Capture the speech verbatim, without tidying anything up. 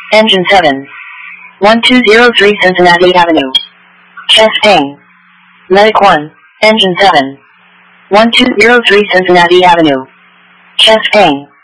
Engine seven. one two zero three Cincinnati Avenue. Chest pain. Medic one. Engine seven. one two zero three Cincinnati Avenue. Chest pain.